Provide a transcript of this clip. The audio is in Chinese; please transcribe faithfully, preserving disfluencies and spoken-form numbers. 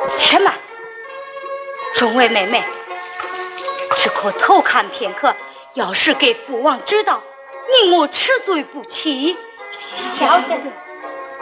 且慢，众位妹妹，只可偷看片刻，要是给父王知道，宁我吃罪不起。 小的。